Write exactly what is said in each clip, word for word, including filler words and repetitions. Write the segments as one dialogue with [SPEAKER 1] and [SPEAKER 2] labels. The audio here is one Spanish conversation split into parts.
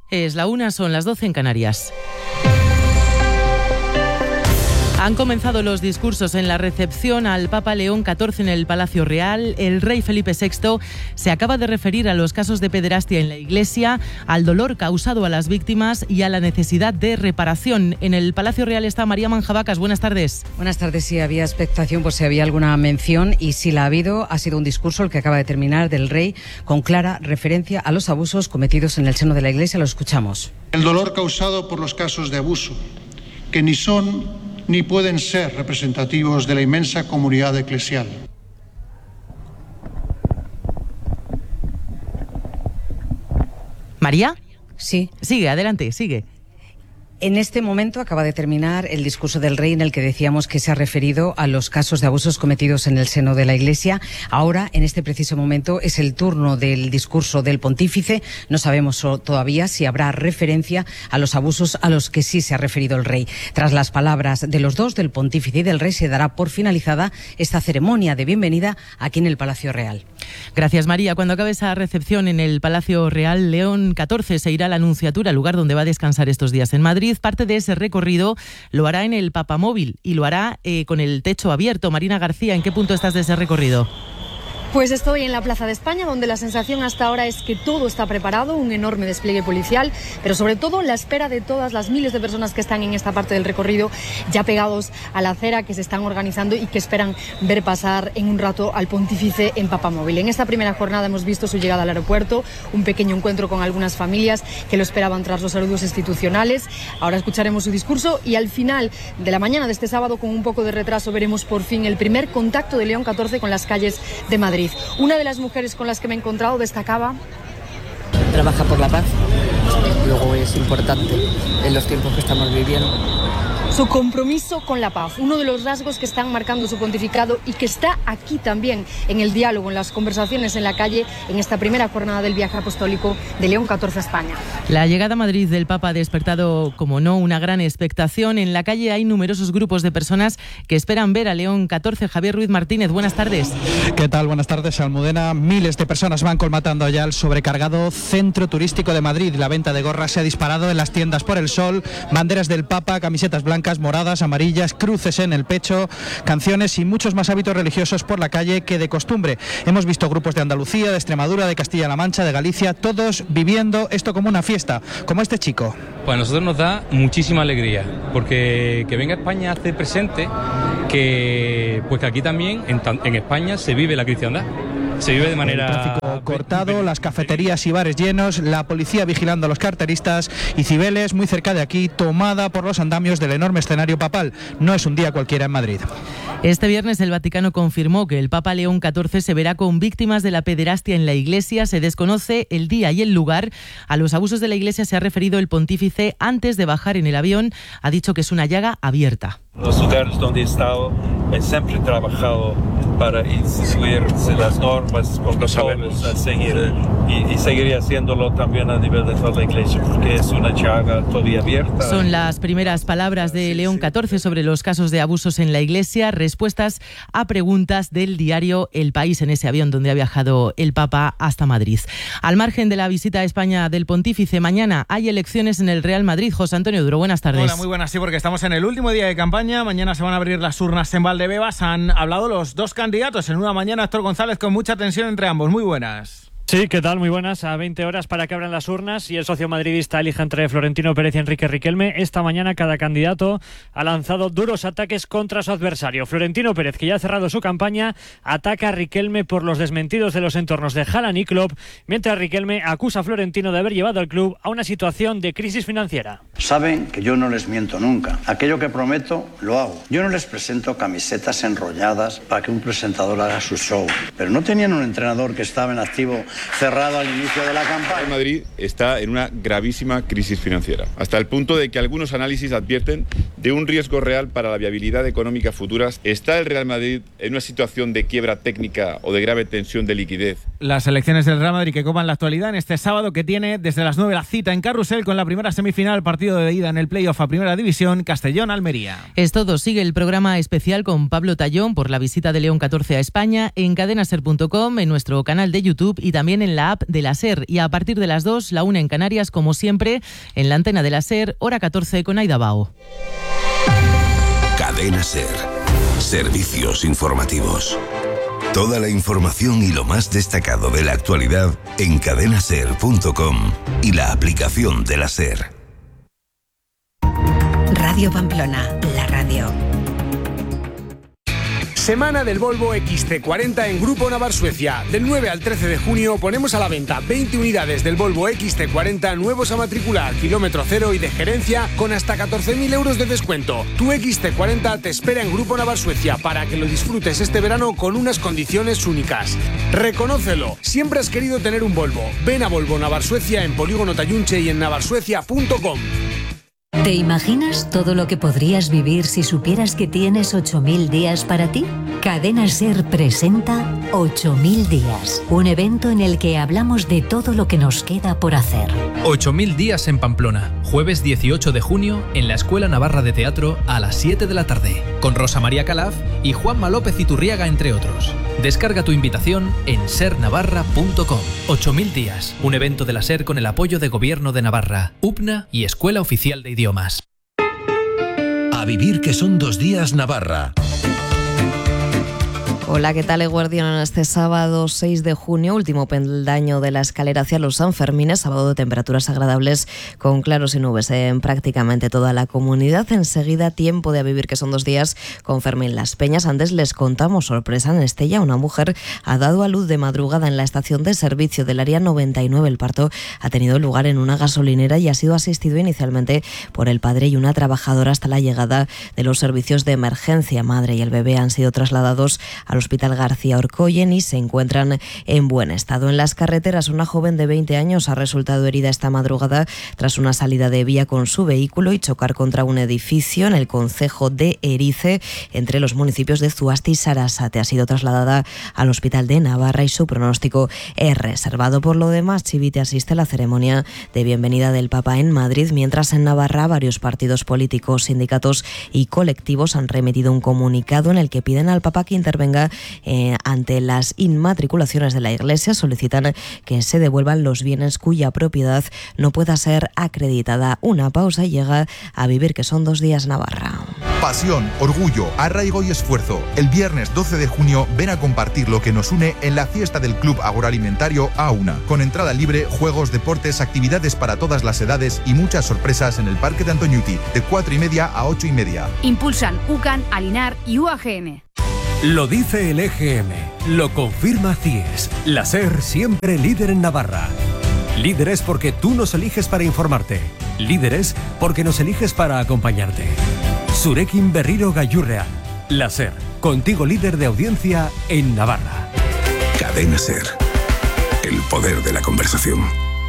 [SPEAKER 1] Es la una, son las doce en Canarias. Han comenzado los discursos en la recepción al Papa León catorce en el Palacio Real. El rey Felipe sexto se acaba de referir a los casos de pederastia en la Iglesia, al dolor causado a las víctimas y a la necesidad de reparación. En el Palacio Real está María Manjabacas. Buenas tardes.
[SPEAKER 2] Buenas tardes. Sí, había expectación por si había alguna mención y si la ha habido, ha sido un discurso el que acaba de terminar del rey con clara referencia a los abusos cometidos en el seno de la Iglesia. Lo escuchamos.
[SPEAKER 3] El dolor causado por los casos de abuso, que ni son ni pueden ser representativos de la inmensa comunidad eclesial.
[SPEAKER 1] ¿María?
[SPEAKER 2] Sí.
[SPEAKER 1] Sigue, adelante, sigue.
[SPEAKER 2] En este momento acaba de terminar el discurso del rey en el que decíamos que se ha referido a los casos de abusos cometidos en el seno de la Iglesia. Ahora, en este preciso momento, es el turno del discurso del pontífice. No sabemos todavía si habrá referencia a los abusos a los que sí se ha referido el rey. Tras las palabras de los dos, del pontífice y del rey, se dará por finalizada esta ceremonia de bienvenida aquí en el Palacio Real.
[SPEAKER 1] Gracias, María. Cuando acabe esa recepción en el Palacio Real, León catorce se irá a la Anunciatura, lugar donde va a descansar estos días en Madrid. Parte de ese recorrido lo hará en el Papamóvil y lo hará eh, con el techo abierto. Marina García, ¿en qué punto estás de ese recorrido?
[SPEAKER 4] Pues estoy en la Plaza de España, donde la sensación hasta ahora es que todo está preparado, un enorme despliegue policial, pero sobre todo la espera de todas las miles de personas que están en esta parte del recorrido, ya pegados a la acera, que se están organizando y que esperan ver pasar en un rato al pontífice en Papamóvil. En esta primera jornada hemos visto su llegada al aeropuerto, un pequeño encuentro con algunas familias que lo esperaban tras los saludos institucionales. Ahora escucharemos su discurso y al final de la mañana de este sábado, con un poco de retraso, veremos por fin el primer contacto de León catorce con las calles de Madrid. Una de las mujeres con las que me he encontrado destacaba:
[SPEAKER 5] trabaja por la paz, luego es importante en los tiempos que estamos viviendo.
[SPEAKER 4] Su compromiso con la paz, uno de los rasgos que están marcando su pontificado y que está aquí también en el diálogo, en las conversaciones en la calle, en esta primera jornada del viaje apostólico de León catorce a España.
[SPEAKER 1] La llegada a Madrid del Papa ha despertado, como no, una gran expectación. En la calle hay numerosos grupos de personas que esperan ver a León catorce. Javier Ruiz Martínez, buenas tardes.
[SPEAKER 6] ¿Qué tal? Buenas tardes, Almudena. Miles de personas van colmatando ya el sobrecargado centro turístico de Madrid. La venta de gorras se ha disparado en las tiendas por el sol. Banderas del Papa, camisetas blancas, moradas, amarillas, cruces en el pecho, canciones y muchos más hábitos religiosos por la calle que de costumbre. Hemos visto grupos de Andalucía, de Extremadura, de Castilla-La Mancha, de Galicia, todos viviendo esto como una fiesta, como este chico.
[SPEAKER 7] Pues a nosotros nos da muchísima alegría, porque que venga a España hace presente que, pues que aquí también, en, en España, se vive la cristiandad. Se vive de manera...
[SPEAKER 6] El tráfico cortado, las cafeterías y bares llenos, la policía vigilando a los carteristas y Cibeles, muy cerca de aquí, tomada por los andamios del enorme escenario papal. No es un día cualquiera en Madrid.
[SPEAKER 1] Este viernes el Vaticano confirmó que el Papa León catorce se verá con víctimas de la pederastia en la Iglesia. Se desconoce el día y el lugar. A los abusos de la Iglesia se ha referido el pontífice antes de bajar en el avión. Ha dicho que es una llaga abierta.
[SPEAKER 8] Los lugares donde he estado, he siempre trabajado para instituir las normas, protocolos a seguir, y, y seguiré haciéndolo también a nivel de toda la Iglesia, porque es una llaga todavía abierta.
[SPEAKER 1] Son las primeras palabras de León catorce sobre los casos de abusos en la Iglesia, respuestas a preguntas del diario El País en ese avión donde ha viajado el Papa hasta Madrid. Al margen de la visita a España del pontífice, mañana hay elecciones en el Real Madrid. José Antonio Duro, buenas tardes.
[SPEAKER 9] Hola, muy buenas, sí, porque estamos en el último día de campaña. Mañana se van a abrir las urnas en Valdebebas. Han hablado los dos candidatos en una mañana. Héctor González, con mucha tensión entre ambos. Muy buenas.
[SPEAKER 10] Sí, ¿qué tal? Muy buenas. A veinte horas para que abran las urnas y el socio madridista elija entre Florentino Pérez y Enrique Riquelme. Esta mañana cada candidato ha lanzado duros ataques contra su adversario. Florentino Pérez, que ya ha cerrado su campaña, ataca a Riquelme por los desmentidos de los entornos de Haaland y Klopp, mientras Riquelme acusa a Florentino de haber llevado al club a una situación de crisis financiera.
[SPEAKER 11] Saben que yo no les miento nunca. Aquello que prometo, lo hago. Yo no les presento camisetas enrolladas para que un presentador haga su show. Pero no tenían un entrenador que estaba en activo cerrado al inicio de la campaña.
[SPEAKER 12] Madrid está en una gravísima crisis financiera, hasta el punto de que algunos análisis advierten de un riesgo real para la viabilidad económica futura. ¿Está el Real Madrid en una situación de quiebra técnica o de grave tensión de liquidez?
[SPEAKER 9] Las elecciones del Real Madrid que copan la actualidad en este sábado, que tiene desde las nueve la cita en Carrusel con la primera semifinal, partido de ida en el playoff a Primera División, Castellón-Almería.
[SPEAKER 1] Es todo. Sigue el programa especial con Pablo Tallón por la visita de León catorce a España en cadena ser punto com, en nuestro canal de YouTube y también también en la app de la SER. Y a partir de las dos, la una en Canarias, como siempre, en la antena de la SER, hora catorce con Aida Bao.
[SPEAKER 13] Cadena SER. Servicios informativos. Toda la información y lo más destacado de la actualidad en cadena ser punto com y la aplicación de la SER.
[SPEAKER 14] Radio Pamplona, la radio.
[SPEAKER 15] Semana del Volvo X C cuarenta en Grupo Navar Suecia. Del nueve al trece de junio ponemos a la venta veinte unidades del Volvo X C cuarenta nuevos a matricular, kilómetro cero y de gerencia con hasta catorce mil euros de descuento. Tu X C cuarenta te espera en Grupo Navar Suecia para que lo disfrutes este verano con unas condiciones únicas. Reconócelo, siempre has querido tener un Volvo. Ven a Volvo Navar Suecia en Polígono Tayunche y en navarsuecia punto com.
[SPEAKER 14] ¿Te imaginas todo lo que podrías vivir si supieras que tienes ocho mil días para ti? Cadena SER presenta ocho mil días, un evento en el que hablamos de todo lo que nos queda por hacer.
[SPEAKER 16] ocho mil días en Pamplona, jueves dieciocho de junio en la Escuela Navarra de Teatro a las siete de la tarde, con Rosa María Calaf y Juanma López Iturriaga, entre otros. Descarga tu invitación en ser navarra punto com. ocho mil días, un evento de la SER con el apoyo de Gobierno de Navarra, U P N A y Escuela Oficial de Idiomas.
[SPEAKER 13] A vivir que son dos días Navarra.
[SPEAKER 17] Hola, ¿qué tal, Eguardión? Este sábado seis de junio, último peldaño de la escalera hacia los Sanfermines, sábado de temperaturas agradables con claros y nubes en prácticamente toda la comunidad. Enseguida, tiempo de A vivir, que son dos días con Fermín Las Peñas. Antes les contamos, sorpresa en Estella, una mujer ha dado a luz de madrugada en la estación de servicio del área noventa y nueve. El parto ha tenido lugar en una gasolinera y ha sido asistido inicialmente por el padre y una trabajadora hasta la llegada de los servicios de emergencia. Madre y el bebé han sido trasladados al Hospital García Orcoyen y se encuentran en buen estado. En las carreteras, una joven de veinte años ha resultado herida esta madrugada tras una salida de vía con su vehículo y chocar contra un edificio en el concejo de Erice, entre los municipios de Zuasti y Sarasate. Ha sido trasladada al Hospital de Navarra y su pronóstico es reservado. Por lo demás, Chivite asiste a la ceremonia de bienvenida del Papa en Madrid, mientras en Navarra varios partidos políticos, sindicatos y colectivos han remitido un comunicado en el que piden al Papa que intervenga Eh, ante las inmatriculaciones de la Iglesia. Solicitan que se devuelvan los bienes cuya propiedad no pueda ser acreditada. Una pausa y llega A vivir, que son dos días Navarra.
[SPEAKER 18] Pasión, orgullo, arraigo y esfuerzo. El viernes doce de junio ven a compartir lo que nos une en la fiesta del Club Agroalimentario Auna, con entrada libre, juegos, deportes, actividades para todas las edades y muchas sorpresas en el Parque de Antoñuti, de cuatro y media a ocho y media.
[SPEAKER 19] Impulsan UCAN, Alinar y U A G M.
[SPEAKER 20] Lo dice el E G M, lo confirma CIES, la SER siempre líder en Navarra. Líderes porque tú nos eliges para informarte, líderes porque nos eliges para acompañarte. Zurekin Berriro Gaiurrean, la SER, contigo líder de audiencia en Navarra.
[SPEAKER 13] Cadena SER, el poder de la conversación.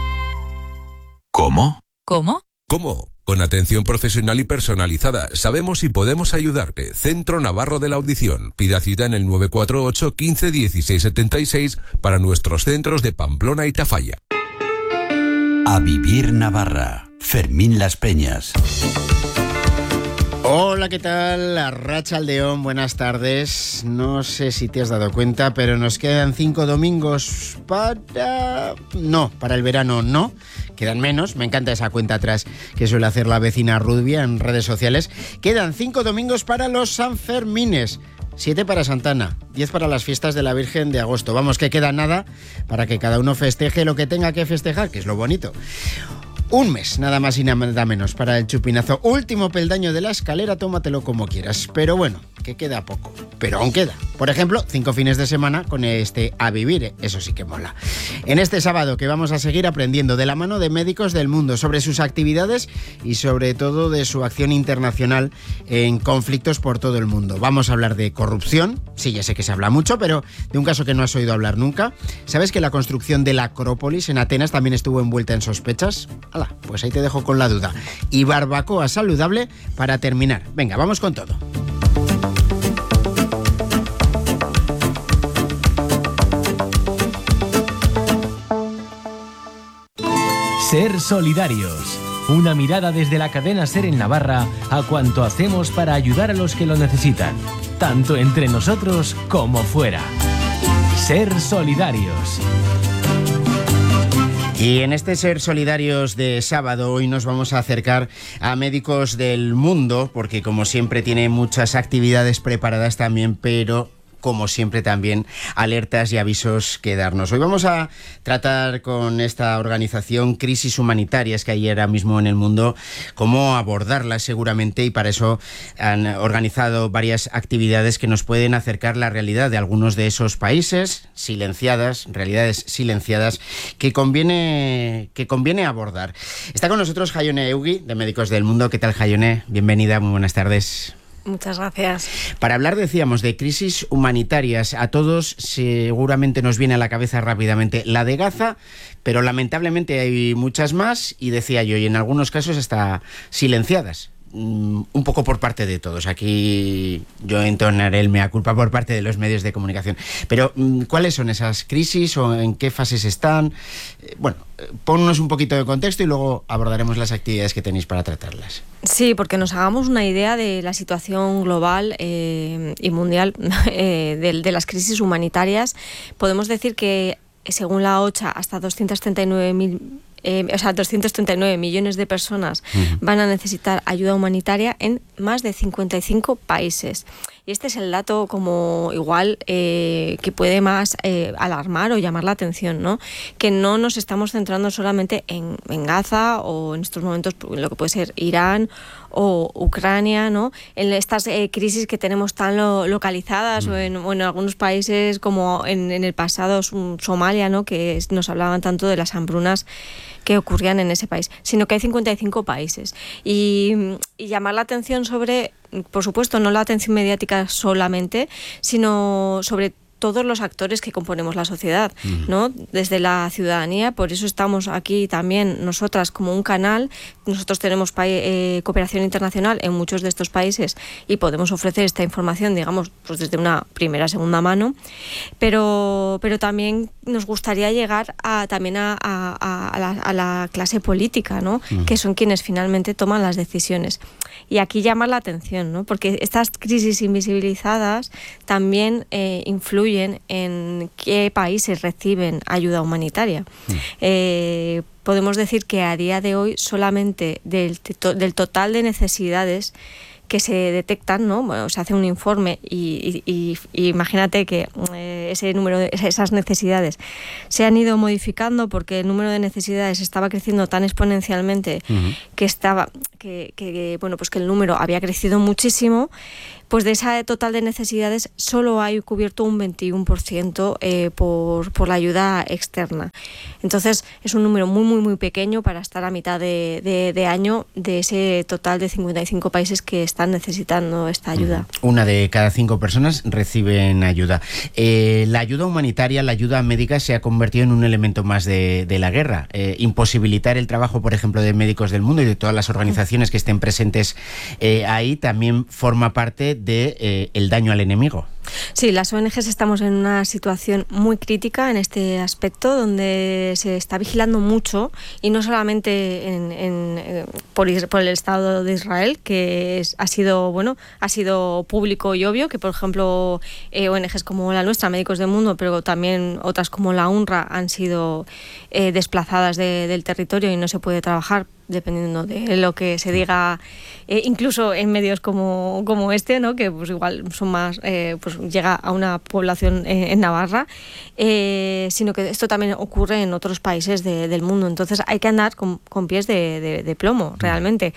[SPEAKER 13] ¿Cómo?
[SPEAKER 21] ¿Cómo?
[SPEAKER 20] ¿Cómo? Con atención profesional y personalizada, sabemos y podemos ayudarte. Centro Navarro de la Audición. Pida cita en el nueve cuatro ocho, quince, dieciséis setenta y seis para nuestros centros de Pamplona y Tafalla.
[SPEAKER 13] A vivir Navarra. Fermín Las Peñas.
[SPEAKER 22] Hola, ¿qué tal? Arratsaldeon, buenas tardes. No sé si te has dado cuenta, pero nos quedan cinco domingos para... No, para el verano no. Quedan menos, me encanta esa cuenta atrás que suele hacer la vecina Rubia en redes sociales. Quedan cinco domingos para los Sanfermines. Siete para Santana, diez para las fiestas de la Virgen de agosto. Vamos, que queda nada para que cada uno festeje lo que tenga que festejar, que es lo bonito. Un mes, nada más y nada menos, para el chupinazo. Último peldaño de la escalera, tómatelo como quieras. Pero bueno, que queda poco. Pero aún queda. Por ejemplo, cinco fines de semana con este A vivir. Eso sí que mola. En este sábado que vamos a seguir aprendiendo de la mano de médicos del mundo sobre sus actividades y sobre todo de su acción internacional en conflictos por todo el mundo. Vamos a hablar de corrupción. Sí, ya sé que se habla mucho, pero de un caso que no has oído hablar nunca. ¿Sabes que la construcción de la Acrópolis en Atenas también estuvo envuelta en sospechas? Hala, pues ahí te dejo con la duda. Y barbacoa saludable para terminar. Venga, vamos con todo.
[SPEAKER 23] Ser solidarios. Una mirada desde la cadena SER en Navarra a cuanto hacemos para ayudar a los que lo necesitan, tanto entre nosotros como fuera. Ser solidarios.
[SPEAKER 22] Y en este Ser Solidarios de sábado, hoy nos vamos a acercar a Médicos del Mundo, porque como siempre tiene muchas actividades preparadas también, pero como siempre también alertas y avisos que darnos. Hoy vamos a tratar con esta organización crisis humanitarias que hay ahora mismo en el mundo, cómo abordarlas seguramente, y para eso han organizado varias actividades que nos pueden acercar la realidad de algunos de esos países silenciadas, realidades silenciadas que conviene, que conviene abordar. Está con nosotros Jaione Eugui, de Médicos del Mundo. ¿Qué tal, Jaione? Bienvenida, muy buenas tardes.
[SPEAKER 2] Muchas gracias.
[SPEAKER 22] Para hablar, decíamos, de crisis humanitarias, a todos seguramente nos viene a la cabeza rápidamente la de Gaza, pero lamentablemente hay muchas más, y decía yo, y en algunos casos hasta silenciadas. Un poco por parte de todos. Aquí yo entonaré el mea culpa por parte de los medios de comunicación. Pero, ¿cuáles son esas crisis o en qué fases están? Bueno, ponnos un poquito de contexto y luego abordaremos las actividades que tenéis para tratarlas.
[SPEAKER 2] Sí, porque nos hagamos una idea de la situación global eh, y mundial eh, de, de las crisis humanitarias. Podemos decir que, según la OCHA, hasta doscientos treinta y nueve mil Eh, o sea, doscientos treinta y nueve millones de personas uh-huh. van a necesitar ayuda humanitaria en más de cincuenta y cinco países. Y este es el dato como igual eh, que puede más eh, alarmar o llamar la atención, ¿no? Que no nos estamos centrando solamente en, en Gaza o en estos momentos lo que puede ser Irán o Ucrania, ¿no? En estas eh, crisis que tenemos tan lo, localizadas mm. o, en, o en algunos países como en, en el pasado Somalia, ¿no? Que nos hablaban tanto de las hambrunas que ocurrían en ese país, sino que hay cincuenta y cinco países. Y, y llamar la atención sobre, por supuesto, no la atención mediática solamente, sino sobre todos los actores que componemos la sociedad, ¿no? Desde la ciudadanía. Por eso estamos aquí también nosotras como un canal. Nosotros tenemos eh, cooperación internacional en muchos de estos países y podemos ofrecer esta información, digamos, pues desde una primera, segunda mano, pero, pero también nos gustaría llegar a, también a, a, a, la, a la clase política, ¿no? Uh-huh. Que son quienes finalmente toman las decisiones. Y aquí llama la atención, ¿no? Porque estas crisis invisibilizadas también eh, influyen en qué países reciben ayuda humanitaria. Mm. Eh, podemos decir que a día de hoy solamente del, del total de necesidades que se detectan, ¿no? Bueno, se hace un informe y, y, y, y imagínate que eh, ese número de esas necesidades se han ido modificando porque el número de necesidades estaba creciendo tan exponencialmente uh-huh. que estaba que, que bueno pues que el número había crecido muchísimo. Pues de esa total de necesidades solo hay cubierto un veintiuno por ciento eh, por, por la ayuda externa. Entonces es un número muy, muy, muy pequeño para estar a mitad de, de, de año de ese total de cincuenta y cinco países que están necesitando esta ayuda.
[SPEAKER 22] Una de cada cinco personas reciben ayuda. Eh, la ayuda humanitaria, la ayuda médica se ha convertido en un elemento más de, de la guerra. Eh, imposibilitar el trabajo, por ejemplo, de Médicos del Mundo y de todas las organizaciones que estén presentes eh, ahí también forma parte de eh, el daño al enemigo.
[SPEAKER 2] Sí, las O N Ges estamos en una situación muy crítica en este aspecto, donde se está vigilando mucho, y no solamente en, en, por, por el Estado de Israel, que es, ha sido bueno ha sido público y obvio, que por ejemplo eh, O N Ges como la nuestra, Médicos del Mundo, pero también otras como la UNRWA han sido eh, desplazadas de, del territorio y no se puede trabajar dependiendo de lo que se diga, eh, incluso en medios como, como este, ¿no? Que pues igual son más, eh, pues llega a una población eh, en Navarra, eh, sino que esto también ocurre en otros países de, del mundo. Entonces hay que andar con, con pies de, de, de plomo, realmente.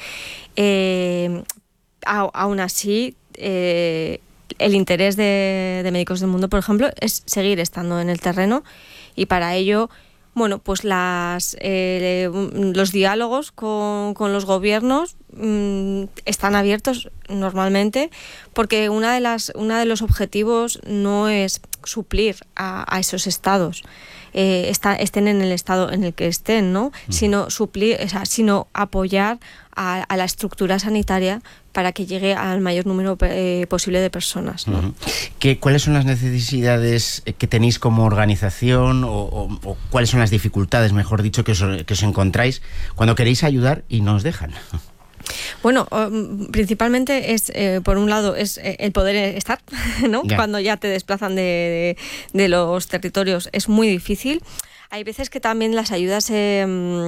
[SPEAKER 2] Eh, a, aún así, eh, el interés de, de Médicos del Mundo, por ejemplo, es seguir estando en el terreno, y para ello, bueno, pues las, eh, los diálogos con, con los gobiernos mmm, están abiertos normalmente, porque una de las, una de los objetivos no es suplir a, a esos estados, eh, está, estén en el estado en el que estén, ¿no? Mm. Sino suplir, o sea, sino apoyar a, a la estructura sanitaria para que llegue al mayor número eh, posible de personas, ¿no? Uh-huh.
[SPEAKER 22] ¿Qué, ¿Cuáles son las necesidades que tenéis como organización o, o, o cuáles son las dificultades, mejor dicho, que os, que os encontráis cuando queréis ayudar y no os dejan?
[SPEAKER 2] Bueno, um, principalmente es, eh, por un lado, es eh, el poder estar, ¿no? Ya. Cuando ya te desplazan de, de, de los territorios es muy difícil. Hay veces que también las ayudas, eh,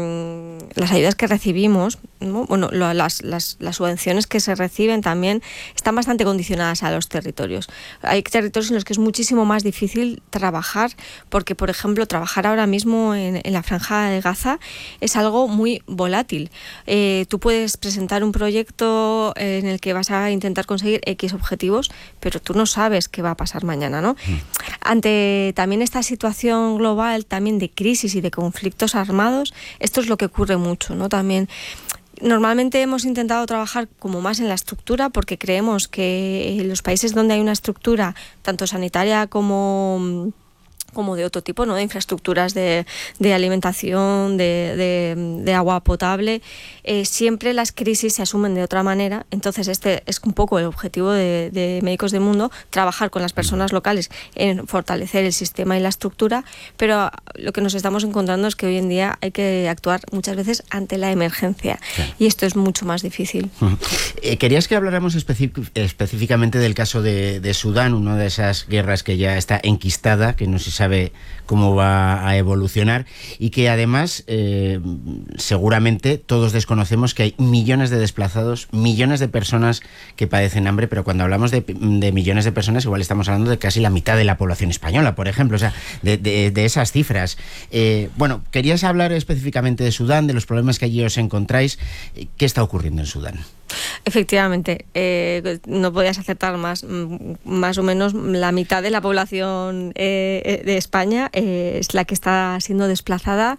[SPEAKER 2] las ayudas que recibimos, ¿no? Bueno, lo, las, las, las subvenciones que se reciben también están bastante condicionadas a los territorios. Hay territorios en los que es muchísimo más difícil trabajar, porque, por ejemplo, trabajar ahora mismo en, en la Franja de Gaza es algo muy volátil. Eh, tú puedes presentar un proyecto en el que vas a intentar conseguir X objetivos, pero tú no sabes qué va a pasar mañana, ¿no? Mm. Ante también esta situación global, también de crisis y de conflictos armados, esto es lo que ocurre mucho, ¿no? También normalmente hemos intentado trabajar como más en la estructura, porque creemos que en los países donde hay una estructura tanto sanitaria como como de otro tipo, ¿no? De infraestructuras de, de alimentación, de, de, de agua potable, eh, siempre las crisis se asumen de otra manera. Entonces este es un poco el objetivo de, de Médicos del Mundo, trabajar con las personas locales en fortalecer el sistema y la estructura, pero lo que nos estamos encontrando es que hoy en día hay que actuar muchas veces ante la emergencia, claro. Y esto es mucho más difícil.
[SPEAKER 22] Uh-huh. Eh, querías que habláramos especi- específicamente del caso de, de Sudán, una de esas guerras que ya está enquistada, que no se sabe cómo va a evolucionar y que además eh, seguramente todos desconocemos que hay millones de desplazados, millones de personas que padecen hambre, pero cuando hablamos de, de millones de personas igual estamos hablando de casi la mitad de la población española, por ejemplo, o sea, de, de, de esas cifras. Eh, bueno, querías hablar específicamente de Sudán, de los problemas que allí os encontráis. ¿Qué está ocurriendo en Sudán?
[SPEAKER 2] Efectivamente, eh, no podías acertar más. Más o menos la mitad de la población eh, de España eh, es la que está siendo desplazada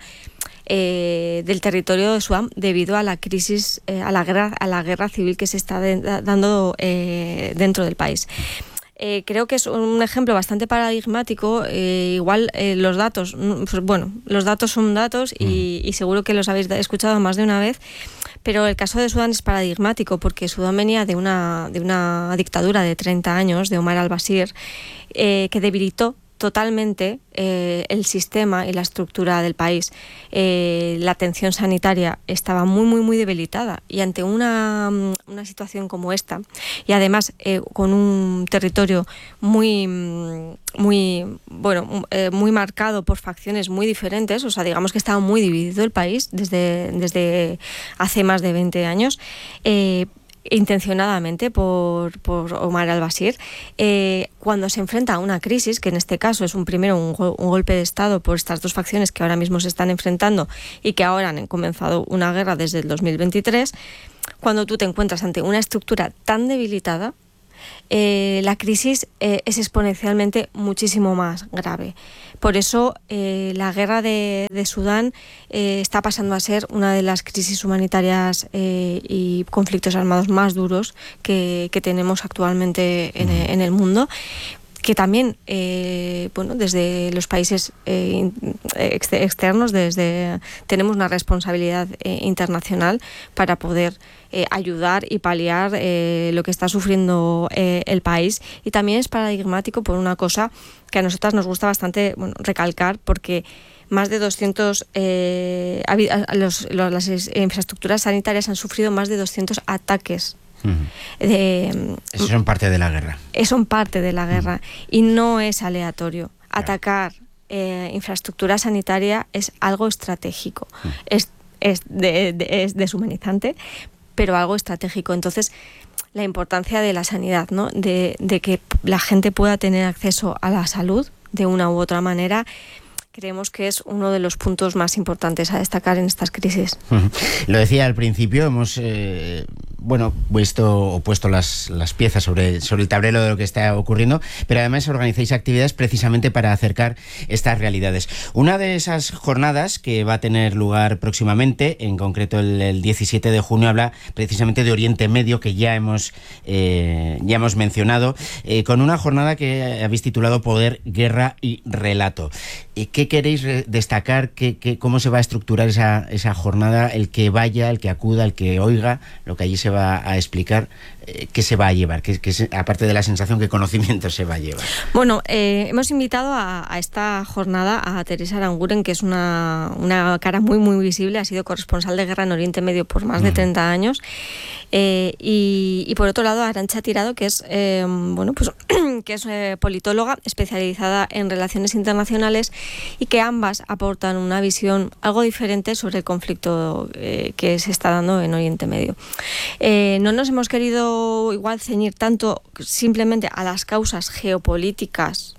[SPEAKER 2] eh, del territorio de Sudán debido a la crisis, eh, a la guerra, a la guerra civil que se está de, dando eh, dentro del país. Eh, creo que es un ejemplo bastante paradigmático. Eh, igual eh, los datos, pues bueno, los datos son datos y, y seguro que los habéis escuchado más de una vez, pero el caso de Sudán es paradigmático porque Sudán venía de una, de una dictadura de treinta años, de Omar al-Bashir, eh, que debilitó totalmente eh, el sistema y la estructura del país. Eh, la atención sanitaria estaba muy, muy, muy debilitada y ante una, una situación como esta y además eh, con un territorio muy, muy, bueno, eh, muy marcado por facciones muy diferentes, o sea, digamos que estaba muy dividido el país desde, desde hace más de veinte años, eh, intencionadamente por, por Omar al-Bashir, eh, cuando se enfrenta a una crisis, que en este caso es un primero un, go- un golpe de Estado por estas dos facciones que ahora mismo se están enfrentando y que ahora han comenzado una guerra desde el dos mil veintitrés, cuando tú te encuentras ante una estructura tan debilitada, eh, la crisis eh, es exponencialmente muchísimo más grave. Por eso eh, la guerra de, de Sudán eh, está pasando a ser una de las crisis humanitarias eh, y conflictos armados más duros que, que tenemos actualmente en, en el mundo, que también, eh, bueno, desde los países eh, ex- externos, desde tenemos una responsabilidad eh, internacional para poder eh, ayudar y paliar eh, lo que está sufriendo eh, el país. Y también es paradigmático por una cosa que a nosotras nos gusta bastante, bueno, recalcar, porque más de doscientos, eh, los, los, las infraestructuras sanitarias han sufrido más de doscientos ataques.
[SPEAKER 22] Uh-huh.
[SPEAKER 2] De,
[SPEAKER 22] Eso son parte de la guerra.
[SPEAKER 2] Son parte de la guerra uh-huh. Y no es aleatorio. Claro. Atacar eh, infraestructura sanitaria es algo estratégico. Uh-huh. Es, es, de, de, es deshumanizante, pero algo estratégico. Entonces, la importancia de la sanidad, ¿no? De, de que la gente pueda tener acceso a la salud de una u otra manera, creemos que es uno de los puntos más importantes a destacar en estas crisis.
[SPEAKER 22] Uh-huh. Lo decía al principio, hemos eh, bueno, visto o puesto las, las piezas sobre, sobre el tablero de lo que está ocurriendo, pero además organizáis actividades precisamente para acercar estas realidades. Una de esas jornadas que va a tener lugar próximamente, en concreto el, el diecisiete de junio, habla precisamente de Oriente Medio, que ya hemos, eh, ya hemos mencionado, eh, con una jornada que habéis titulado Poder, Guerra y Relato. ¿Qué queréis destacar? ¿Qué, qué, ¿Cómo se va a estructurar esa, esa jornada? El que vaya, el que acuda, el que oiga lo que allí se va empezaba a explicar, eh, ¿qué se va a llevar? ¿Qué, qué se, aparte de la sensación, ¿qué conocimiento se va a llevar?
[SPEAKER 2] Bueno, eh, hemos invitado a, a esta jornada a Teresa Aranguren, que es una, una cara muy, muy visible, ha sido corresponsal de guerra en Oriente Medio por más de treinta años. Eh, y, y por otro lado, Arantxa Tirado, que es, eh, bueno, pues, que es eh, politóloga especializada en relaciones internacionales y que ambas aportan una visión algo diferente sobre el conflicto eh, que se está dando en Oriente Medio. Eh, no nos hemos querido igual ceñir tanto simplemente a las causas geopolíticas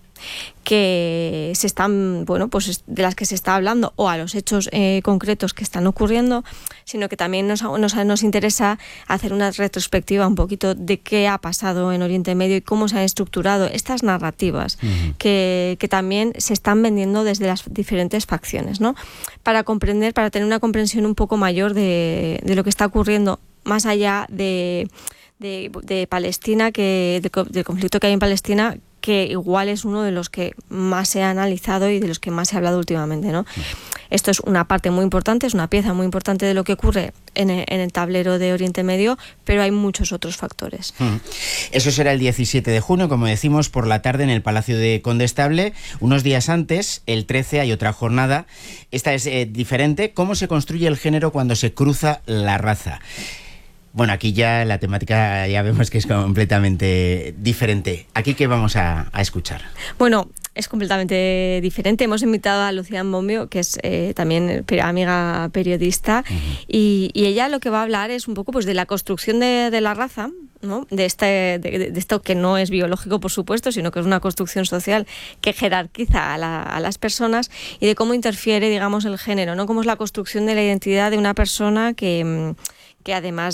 [SPEAKER 2] que se están, bueno, pues de las que se está hablando, o a los hechos eh, concretos que están ocurriendo, sino que también nos, nos, nos interesa hacer una retrospectiva un poquito de qué ha pasado en Oriente Medio y cómo se han estructurado estas narrativas uh-huh. que, que también se están vendiendo desde las diferentes facciones, ¿no? Para comprender, para tener una comprensión un poco mayor de, de lo que está ocurriendo más allá de, de, de Palestina, que de, del conflicto que hay en Palestina, que igual es uno de los que más se ha analizado y de los que más se ha hablado últimamente, ¿no? Esto es una parte muy importante, es una pieza muy importante de lo que ocurre en el, en el tablero de Oriente Medio, pero hay muchos otros factores.
[SPEAKER 22] Mm. Eso será el diecisiete de junio, como decimos, por la tarde en el Palacio de Condestable. Unos días antes, el trece, hay otra jornada. Esta es eh, diferente. ¿Cómo se construye el género cuando se cruza la raza? Bueno, aquí ya la temática ya vemos que es completamente diferente. ¿Aquí qué vamos a, a escuchar?
[SPEAKER 2] Bueno, es completamente diferente. Hemos invitado a Lucía Bombio, que es eh, también amiga periodista, uh-huh. y, y ella lo que va a hablar es un poco pues de la construcción de, de la raza, ¿no? De, este, de, de esto que no es biológico, por supuesto, sino que es una construcción social que jerarquiza a, la, a las personas, y de cómo interfiere, digamos, el género, ¿no? Cómo es la construcción de la identidad de una persona que... que además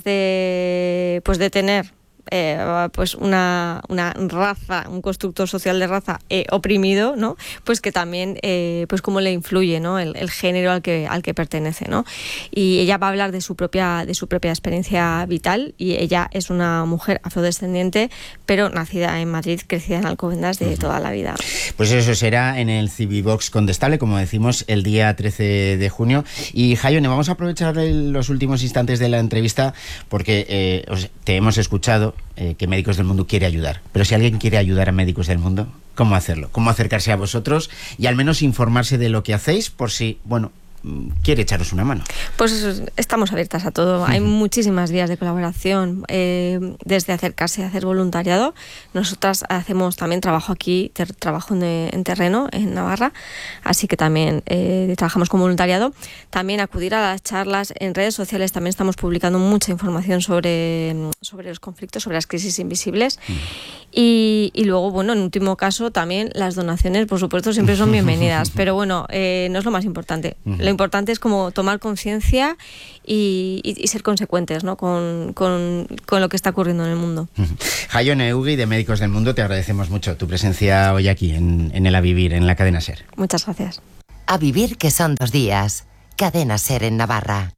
[SPEAKER 2] de pues de tener eh, pues una, una raza, un constructo social de raza eh, oprimido, ¿no? Pues que también eh, pues cómo le influye, ¿no? el, el género al que al que pertenece, ¿no? Y ella va a hablar de su propia de su propia experiencia vital, y ella es una mujer afrodescendiente, pero nacida en Madrid, crecida en Alcobendas de uh-huh. toda la vida.
[SPEAKER 22] Pues eso será en el Civivox Condestable, como decimos, el día trece de junio. Y Jaione, vamos a aprovechar el, los últimos instantes de la entrevista porque eh, os, te hemos escuchado eh, que Médicos del Mundo quiere ayudar. Pero si alguien quiere ayudar a Médicos del Mundo, ¿cómo hacerlo? ¿Cómo acercarse a vosotros y al menos informarse de lo que hacéis por si, bueno, quiere echaros una mano?
[SPEAKER 2] Pues estamos abiertas a todo. Hay muchísimas vías de colaboración, eh, desde acercarse a hacer voluntariado. Nosotras hacemos también trabajo aquí, ter, trabajo en, en terreno en Navarra, así que también eh, trabajamos con voluntariado. También acudir a las charlas en redes sociales. También estamos publicando mucha información sobre, sobre los conflictos, sobre las crisis invisibles. Mm. Y, y luego, bueno, en último caso, también las donaciones, por supuesto, siempre son bienvenidas. Pero bueno, eh, no es lo más importante. Mm. Lo importante es como tomar conciencia y, y, y ser consecuentes, ¿no? con, con, con lo que está ocurriendo en el mundo.
[SPEAKER 22] Jaione Ugui, de Médicos del Mundo, te agradecemos mucho tu presencia hoy aquí en, en el A Vivir, en la cadena SER.
[SPEAKER 2] Muchas gracias.
[SPEAKER 3] A Vivir, que son dos días. Cadena SER en Navarra.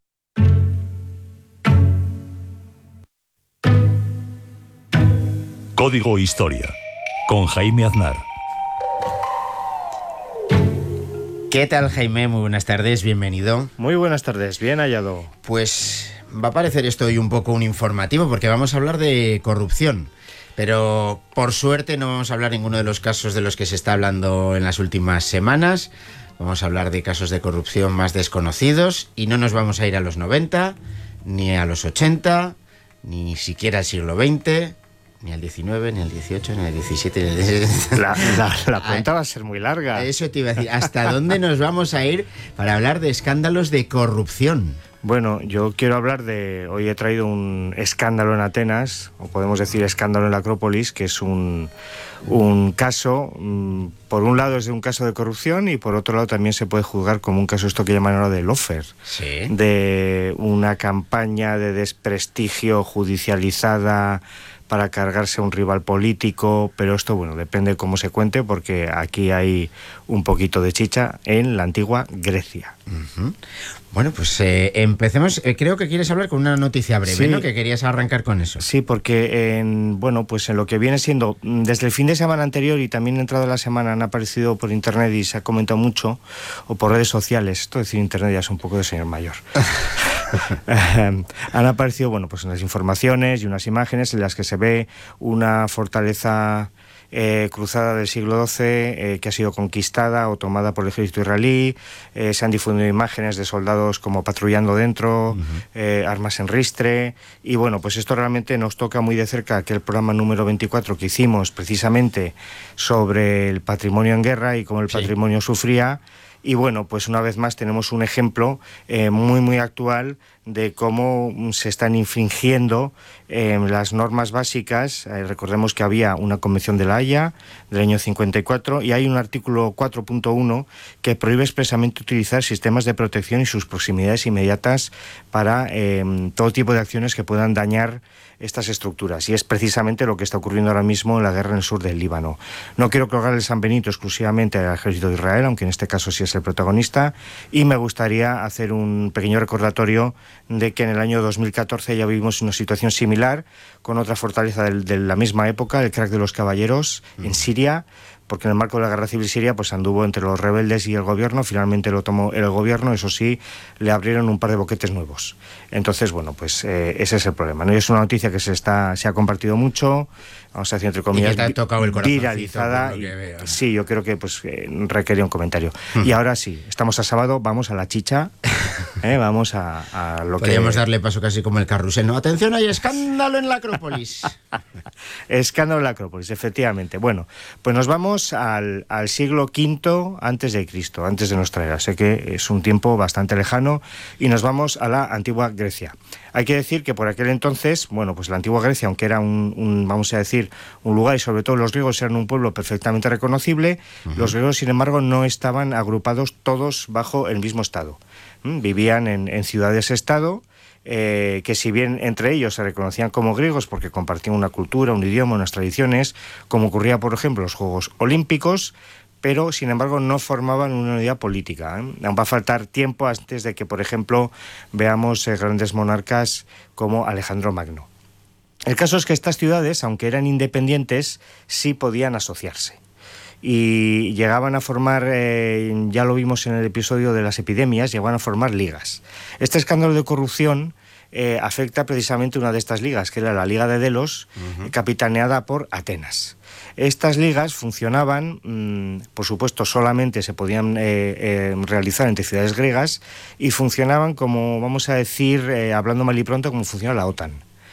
[SPEAKER 5] Código Historia, con Jaime Aznar.
[SPEAKER 22] ¿Qué tal, Jaime? Muy buenas tardes, bienvenido.
[SPEAKER 21] Muy buenas tardes, bien hallado.
[SPEAKER 22] Pues va a parecer esto hoy un poco un informativo, porque vamos a hablar de corrupción. Pero por suerte no vamos a hablar ninguno de los casos de los que se está hablando en las últimas semanas. Vamos a hablar de casos de corrupción más desconocidos, y no nos vamos a ir a los noventa, ni a los ochenta, ni siquiera al siglo veinte... Ni al diecinueve, ni al dieciocho, ni al diecisiete, ni al diecisiete.
[SPEAKER 21] La, la, la cuenta va a ser muy larga.
[SPEAKER 22] Eso te iba a decir. ¿Hasta dónde nos vamos a ir para hablar de escándalos de corrupción?
[SPEAKER 21] Bueno, yo quiero hablar de... Hoy he traído un escándalo en Atenas, o podemos decir escándalo en la Acrópolis, que es un, un caso... Por un lado es de un caso de corrupción, y por otro lado también se puede juzgar como un caso, esto que llaman ahora de lawfare.
[SPEAKER 22] Sí.
[SPEAKER 21] De una campaña de desprestigio judicializada para cargarse a un rival político, pero esto, bueno, depende cómo se cuente, porque aquí hay un poquito de chicha en la antigua Grecia.
[SPEAKER 22] Uh-huh. Bueno, pues eh, empecemos. Eh, creo que quieres hablar con una noticia breve,
[SPEAKER 21] sí,
[SPEAKER 22] ¿no? Que querías arrancar con eso.
[SPEAKER 21] Sí, porque en, bueno, pues en lo que viene siendo, desde el fin de semana anterior y también entrado la semana, han aparecido por internet y se ha comentado mucho, o por redes sociales, esto decir internet ya es un poco de señor mayor. han aparecido, bueno, pues unas informaciones y unas imágenes en las que se ve una fortaleza Eh, cruzada del siglo doce eh, que ha sido conquistada o tomada por el ejército israelí. Eh, se han difundido imágenes de soldados como patrullando dentro, uh-huh. eh, armas en ristre, y bueno, pues esto realmente nos toca muy de cerca aquel programa número veinticuatro que hicimos precisamente sobre el patrimonio en guerra y cómo el sí. patrimonio sufría. Y bueno, pues una vez más tenemos un ejemplo eh, muy muy actual de cómo se están infringiendo eh, las normas básicas. Eh, recordemos que había una Convención de La Haya del año cincuenta y cuatro y hay un artículo cuatro punto uno que prohíbe expresamente utilizar sistemas de protección y sus proximidades inmediatas para eh, todo tipo de acciones que puedan dañar estas estructuras, y es precisamente lo que está ocurriendo ahora mismo en la guerra en el sur del Líbano. No quiero colgar el San Benito exclusivamente al ejército de Israel, aunque en este caso sí es el protagonista, y me gustaría hacer un pequeño recordatorio de que en el año dos mil catorce ya vivimos una situación similar con otra fortaleza de, de la misma época, el crack de los caballeros, mm. en Siria, porque en el marco de la guerra civil siria pues anduvo entre los rebeldes y el gobierno. Finalmente lo tomó el gobierno, eso sí, le abrieron un par de boquetes nuevos. Entonces, bueno, pues eh, ese es el problema, ¿no? Y es una noticia que se está se ha compartido mucho, vamos a decir entre comillas,
[SPEAKER 22] y que te ha tocado el
[SPEAKER 21] viralizada. Y, sí, yo creo que pues eh, requería un comentario. Uh-huh. Y ahora sí, estamos a sábado, vamos a la chicha, ¿eh? vamos a, a lo
[SPEAKER 22] Podríamos que... Podríamos darle paso casi como el carrusel, ¿no? Atención, hay escándalo en la Acrópolis.
[SPEAKER 21] Escándalo en la Acrópolis, efectivamente. Bueno, pues nos vamos Al, al siglo quinto antes de Cristo, antes de nuestra era. Sé que es un tiempo bastante lejano y nos vamos a la antigua Grecia. Hay que decir que por aquel entonces, bueno, pues la antigua Grecia, aunque era un, un vamos a decir, un lugar, y sobre todo los griegos eran un pueblo perfectamente reconocible, uh-huh. los griegos, sin embargo, no estaban agrupados todos bajo el mismo estado. ¿Mm? Vivían en, en ciudades-estado, Eh, que si bien entre ellos se reconocían como griegos porque compartían una cultura, un idioma, unas tradiciones, como ocurría por ejemplo en los Juegos Olímpicos, pero sin embargo no formaban una unidad política, ¿eh? Aún va a faltar tiempo antes de que, por ejemplo, veamos eh, grandes monarcas como Alejandro Magno. El caso es que estas ciudades, aunque eran independientes, sí podían asociarse. Y llegaban a formar, eh, ya lo vimos en el episodio de las epidemias, llegaban a formar ligas. Este escándalo de corrupción eh, afecta precisamente una de estas ligas, que era la Liga de Delos, uh-huh. capitaneada por Atenas. Estas ligas funcionaban, mmm, por supuesto, solamente se podían eh, eh, realizar entre ciudades griegas, y funcionaban como, vamos a decir, eh, hablando mal y pronto, como funciona la OTAN.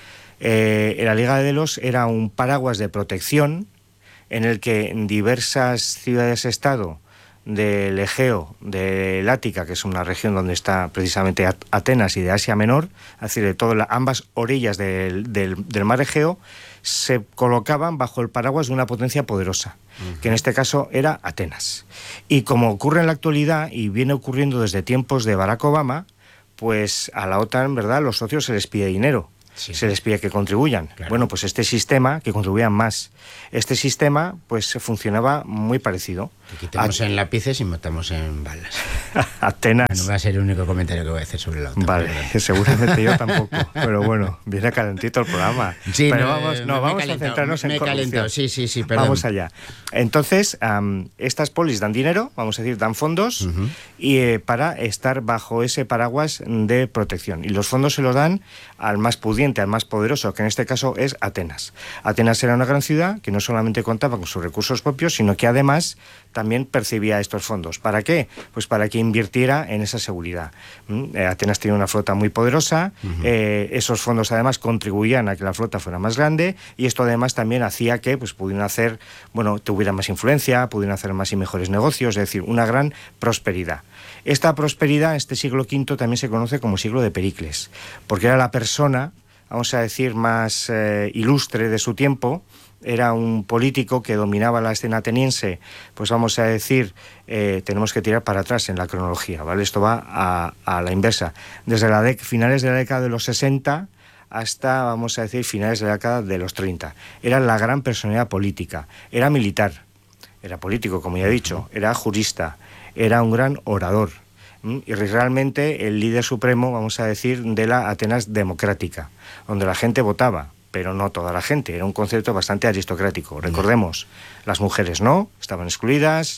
[SPEAKER 21] Eh, la Liga de Delos era un paraguas de protección en el que diversas ciudades-estado del Egeo, del Ática, que es una región donde está precisamente Atenas, y de Asia Menor, es decir, de todas las, ambas orillas del, del, del mar Egeo, se colocaban bajo el paraguas de una potencia poderosa, uh-huh. que en este caso era Atenas. Y como ocurre en la actualidad, y viene ocurriendo desde tiempos de Barack Obama, pues a la OTAN, ¿verdad?, los socios se les pide dinero. Sí. Se les pide que contribuyan. Claro. Bueno, pues este sistema, que contribuían más. Este sistema, pues funcionaba muy parecido.
[SPEAKER 22] Que quitamos a... en lápices y matamos en balas.
[SPEAKER 21] Atenas.
[SPEAKER 22] No va a ser el único comentario que voy a hacer sobre la OTAN.
[SPEAKER 21] Vale, seguramente yo tampoco. Pero bueno, viene calentito el programa.
[SPEAKER 22] Sí,
[SPEAKER 21] pero
[SPEAKER 22] no,
[SPEAKER 21] vamos, no, vamos a centrarnos en corrupción.
[SPEAKER 22] Sí, sí, sí, perdón.
[SPEAKER 21] Vamos allá. Entonces, um, estas polis dan dinero, vamos a decir, dan fondos, uh-huh. y eh, para estar bajo ese paraguas de protección. Y los fondos se los dan al más pudiente, al más poderoso, que en este caso es Atenas. Atenas era una gran ciudad que no solamente contaba con sus recursos propios, sino que además también percibía estos fondos. ¿Para qué? Pues para que invirtiera en esa seguridad. ¿Mm? Eh, Atenas tenía una flota muy poderosa, uh-huh. eh, esos fondos además contribuían a que la flota fuera más grande, y esto además también hacía que pues pudieran hacer, bueno, tuvieran más influencia, pudieran hacer más y mejores negocios, es decir, una gran prosperidad. Esta prosperidad, este siglo quinto, también se conoce como siglo de Pericles, porque era la persona, vamos a decir, más eh, ilustre de su tiempo. Era un político que dominaba la escena ateniense, pues vamos a decir, eh, tenemos que tirar para atrás en la cronología, ¿vale? Esto va a, a la inversa. Desde la de, finales de la década de los sesenta hasta, vamos a decir, finales de la década de los treinta. Era la gran personalidad política. Era militar, era político, como ya he dicho, era jurista, era un gran orador, y realmente el líder supremo, vamos a decir, de la Atenas democrática, donde la gente votaba, pero no toda la gente. Era un concepto bastante aristocrático. Recordemos, las mujeres no, estaban excluidas,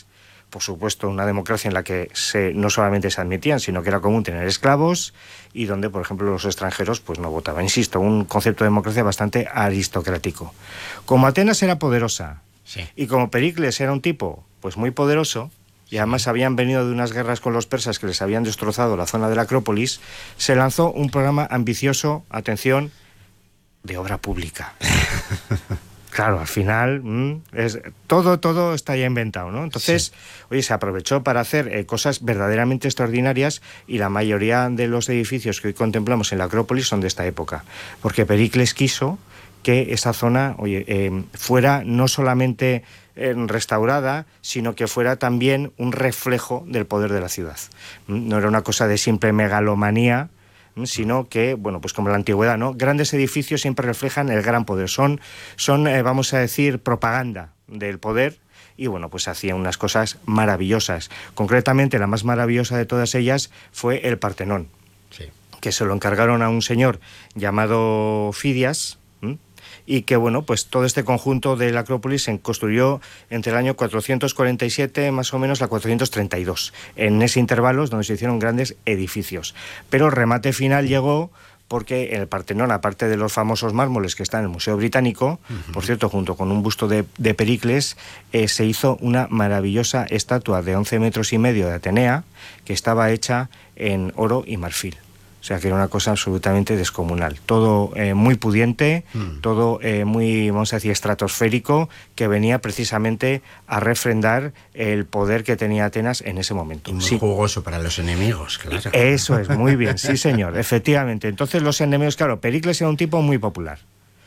[SPEAKER 21] por supuesto, una democracia en la que se, no solamente se admitían, sino que era común tener esclavos y donde, por ejemplo, los extranjeros pues no votaban. Insisto, un concepto de democracia bastante aristocrático. Como Atenas era poderosa sí. y como Pericles era un tipo pues muy poderoso, y además habían venido de unas guerras con los persas que les habían destrozado la zona de la Acrópolis, se lanzó un programa ambicioso, atención, de obra pública. Claro, al final mmm, es, todo, todo está ya inventado, ¿no? Entonces, sí. oye, se aprovechó para hacer eh, cosas verdaderamente extraordinarias y la mayoría de los edificios que hoy contemplamos en la Acrópolis son de esta época, porque Pericles quiso que esa zona, oye, eh, fuera no solamente eh, restaurada, sino que fuera también un reflejo del poder de la ciudad. No era una cosa de simple megalomanía, sino que, bueno, pues como en la antigüedad, ¿no? Grandes edificios siempre reflejan el gran poder. Son, son eh, vamos a decir, propaganda del poder y, bueno, pues hacían unas cosas maravillosas. Concretamente, la más maravillosa de todas ellas fue el Partenón, sí. que se lo encargaron a un señor llamado Fidias, ¿m? y que, bueno, pues todo este conjunto de la Acrópolis se construyó entre el año cuatrocientos cuarenta y siete más o menos a cuatrocientos treinta y dos. En ese intervalo es donde se hicieron grandes edificios. Pero el remate final llegó porque en el Partenón, aparte de los famosos mármoles que están en el Museo Británico, uh-huh. por cierto, junto con un busto de, de Pericles, eh, se hizo una maravillosa estatua de once metros y medio de Atenea, que estaba hecha en oro y marfil. O sea, que era una cosa absolutamente descomunal. Todo eh, muy pudiente, mm. todo eh, muy, vamos a decir, estratosférico, que venía precisamente a refrendar el poder que tenía Atenas en ese momento.
[SPEAKER 22] Y muy
[SPEAKER 21] sí.
[SPEAKER 22] jugoso para los enemigos, claro.
[SPEAKER 21] Eso es, muy bien, sí señor, efectivamente. Entonces los enemigos, claro, Pericles era un tipo muy popular.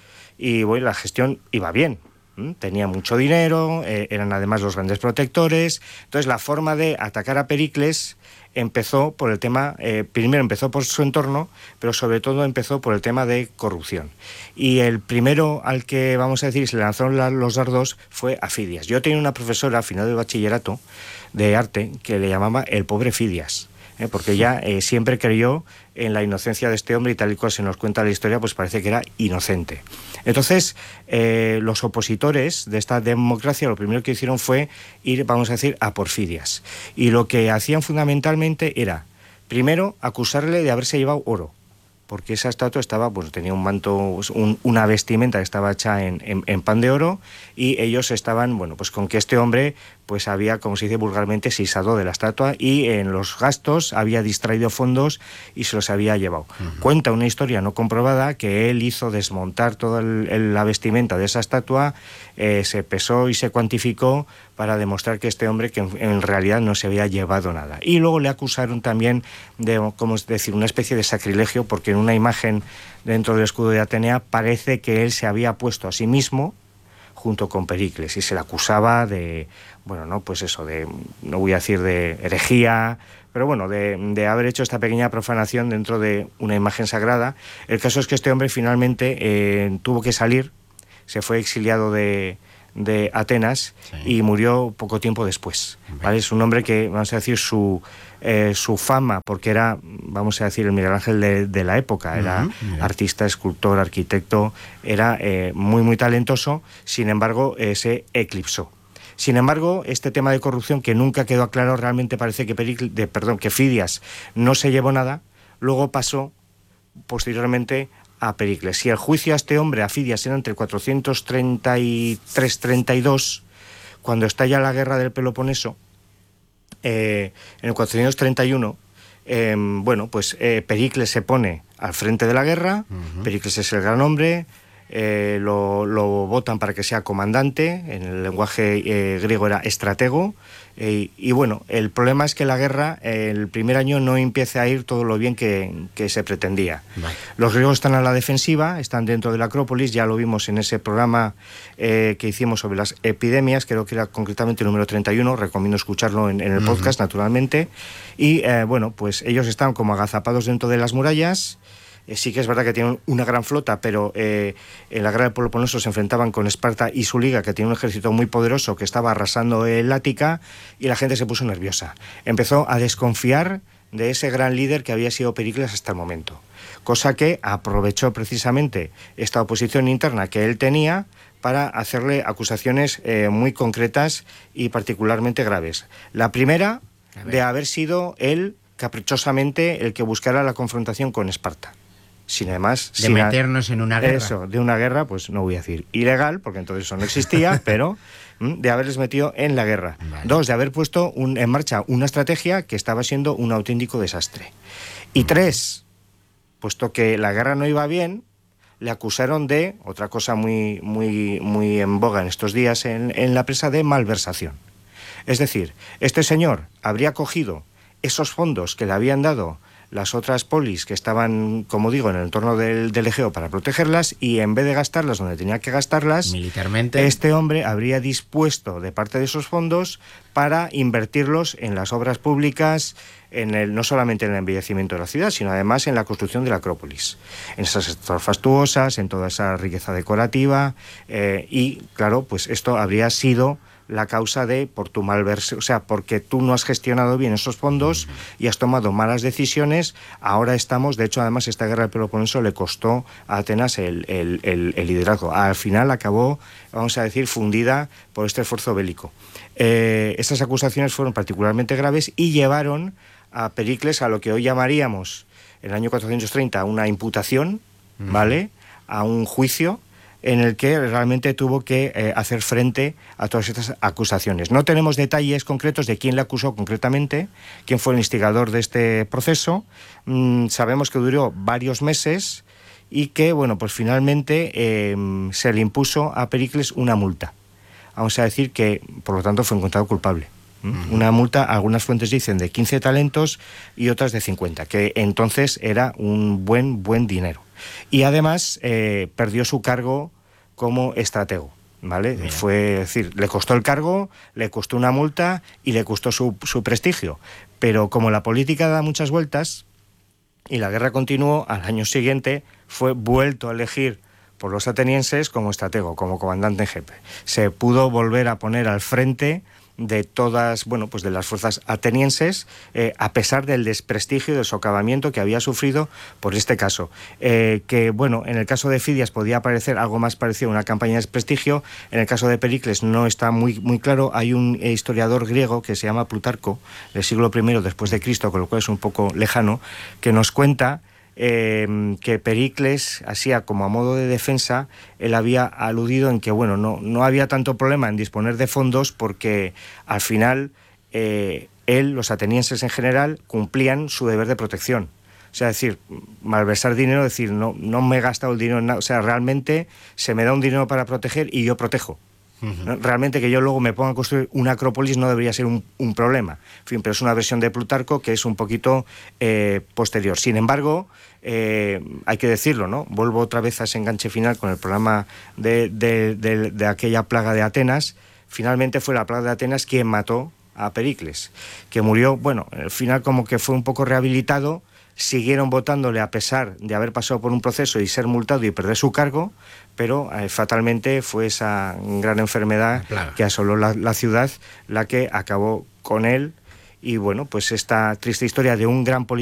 [SPEAKER 21] Y bueno, la gestión iba bien. ¿Mm? Tenía mucho dinero, eh, eran además los grandes protectores. Entonces la forma de atacar a Pericles empezó por el tema, eh, primero empezó por su entorno, pero sobre todo empezó por el tema de corrupción. Y el primero al que, vamos a decir, se le lanzaron la, los dardos fue a Fidias. Yo tenía una profesora al final del bachillerato de arte que le llamaba el pobre Fidias, ¿eh? porque ella eh, siempre creyó en la inocencia de este hombre y tal y cual se nos cuenta la historia, pues parece que era inocente. Entonces, eh, los opositores de esta democracia lo primero que hicieron fue ir, vamos a decir, a por Fidias. Y lo que hacían fundamentalmente era, primero, acusarle de haberse llevado oro, porque esa estatua estaba, pues tenía un manto, un, una vestimenta que estaba hecha en, en, en pan de oro, y ellos estaban, bueno, pues con que este hombre pues había, como se dice vulgarmente, sisado de la estatua y en los gastos había distraído fondos y se los había llevado. Uh-huh. Cuenta una historia no comprobada que él hizo desmontar toda el, el, la vestimenta de esa estatua, eh, se pesó y se cuantificó para demostrar que este hombre que en, en realidad no se había llevado nada. Y luego le acusaron también de, como es decir, una especie de sacrilegio, porque en una imagen dentro del escudo de Atenea parece que él se había puesto a sí mismo junto con Pericles y se le acusaba de, bueno, no, pues eso, de, no voy a decir de herejía, pero bueno, de, de haber hecho esta pequeña profanación dentro de una imagen sagrada. El caso es que este hombre finalmente eh, tuvo que salir, se fue exiliado de, de Atenas sí. y murió poco tiempo después, ¿vale? Es un hombre que, vamos a decir, su... Eh, su fama, porque era, vamos a decir, el Miguel Ángel de, de la época, era uh-huh, artista, escultor, arquitecto, era eh, muy, muy talentoso, sin embargo, eh, se eclipsó. Sin embargo, este tema de corrupción, que nunca quedó aclarado, realmente parece que, Pericles, de, perdón, que Fidias no se llevó nada, luego pasó posteriormente a Pericles. Y el juicio a este hombre, a Fidias, era entre cuatrocientos treinta y tres treinta y dos, cuando estalla la guerra del Peloponeso. Eh, en el cuatrocientos treinta y uno, eh, bueno, pues eh, Pericles se pone al frente de la guerra, uh-huh. Pericles es el gran hombre, eh, lo, lo votan para que sea comandante, en el lenguaje eh, griego era estratego, eh, y bueno, el problema es que la guerra, eh, el primer año no empieza a ir todo lo bien que, que se pretendía. Vale. Los griegos están a la defensiva, están dentro de la Acrópolis, ya lo vimos en ese programa eh, que hicimos sobre las epidemias, creo que era concretamente el número treinta y uno, recomiendo escucharlo en, en el podcast, uh-huh. naturalmente, y eh, bueno, pues ellos están como agazapados dentro de las murallas. Eh, sí que es verdad que tienen una gran flota, pero eh, en la guerra del Peloponeso se enfrentaban con Esparta y su liga, que tiene un ejército muy poderoso que estaba arrasando el Ática, y la gente se puso nerviosa. Empezó a desconfiar de ese gran líder que había sido Pericles hasta el momento. cosa que aprovechó precisamente esta oposición interna que él tenía para hacerle acusaciones eh, muy concretas y particularmente graves. La primera, de haber sido él caprichosamente el que buscara la confrontación con Esparta. Sin además...
[SPEAKER 22] De
[SPEAKER 21] sin
[SPEAKER 22] meternos
[SPEAKER 21] a...
[SPEAKER 22] en una guerra.
[SPEAKER 21] Eso, de una guerra, pues no voy a decir ilegal, porque entonces eso no existía, pero de haberles metido en la guerra. Vale. Dos, de haber puesto un, en marcha una estrategia que estaba siendo un auténtico desastre. Y tres, puesto que la guerra no iba bien, le acusaron de, otra cosa muy, muy, muy en boga en estos días en, en la prensa, de malversación. Es decir, este señor habría cogido esos fondos que le habían dado las otras polis que estaban, como digo, en el entorno del, del Egeo para protegerlas, y en vez de gastarlas donde tenía que gastarlas,
[SPEAKER 22] militarmente,
[SPEAKER 21] este hombre habría dispuesto de parte de esos fondos para invertirlos en las obras públicas, en el, no solamente en el embellecimiento de la ciudad, sino además en la construcción de la Acrópolis, en esas estrofas fastuosas, en toda esa riqueza decorativa, eh, y claro, pues esto habría sido la causa de por tu malversación, o sea, porque tú no has gestionado bien esos fondos y has tomado malas decisiones. Ahora estamos, de hecho, además, esta guerra del Peloponeso le costó a Atenas el, el, el, el liderazgo. Al final acabó, vamos a decir, fundida por este esfuerzo bélico. Eh, estas acusaciones fueron particularmente graves y llevaron a Pericles a lo que hoy llamaríamos, en el año cuatrocientos treinta, una imputación, ¿vale?, a un juicio en el que realmente tuvo que eh, hacer frente a todas estas acusaciones. No tenemos detalles concretos de quién le acusó concretamente, quién fue el instigador de este proceso. Mm, sabemos que duró varios meses y que, bueno, pues finalmente eh, se le impuso a Pericles una multa. Vamos a decir que, por lo tanto, fue encontrado culpable. ¿Mm? Una multa, algunas fuentes dicen de quince talentos y otras de cincuenta, que entonces era un buen, buen dinero. Y además eh, perdió su cargo como estratego, ¿vale? Bien. Fue, es decir, le costó el cargo, le costó una multa y le costó su, su prestigio. Pero como la política da muchas vueltas y la guerra continuó, al año siguiente fue vuelto a elegir por los atenienses como estratego, como comandante en jefe. Se pudo volver a poner al frente de todas, bueno, pues de las fuerzas atenienses, eh, a pesar del desprestigio y del socavamiento que había sufrido por este caso. Eh, que, bueno, en el caso de Fidias podía parecer algo más parecido a una campaña de desprestigio. En el caso de Pericles no está muy, muy claro. Hay un historiador griego que se llama Plutarco, del siglo primero después de Cristo, con lo cual es un poco lejano, que nos cuenta Eh, que Pericles, así como a modo de defensa, él había aludido en que, bueno, no, no había tanto problema en disponer de fondos porque al final eh, él, los atenienses en general, cumplían su deber de protección. O sea, decir, malversar dinero, decir, no, no me he gastado el dinero en nada. O sea, realmente se me da un dinero para proteger y yo protejo. Uh-huh. Realmente que yo luego me ponga a construir una acrópolis no debería ser un, un problema. En fin, pero es una versión de Plutarco que es un poquito eh, posterior. Sin embargo, eh, hay que decirlo, ¿no? Vuelvo otra vez a ese enganche final con el programa de, de, de, de aquella plaga de Atenas. Finalmente fue la plaga de Atenas quien mató a Pericles, que murió, bueno, al final como que fue un poco rehabilitado. Siguieron votándole a pesar de haber pasado por un proceso y ser multado y perder su cargo, pero eh, fatalmente fue esa gran enfermedad que asoló la, la ciudad la que acabó con él. Y bueno, pues esta triste historia de un gran político